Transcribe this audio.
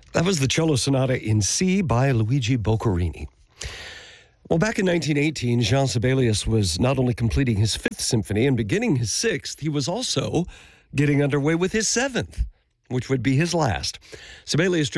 That was the Cello Sonata in C by Luigi Boccherini. Well, back in 1918, Jean Sibelius was not only completing his Fifth Symphony and beginning his Sixth, he was also getting underway with his Seventh, which would be his last. Sibelius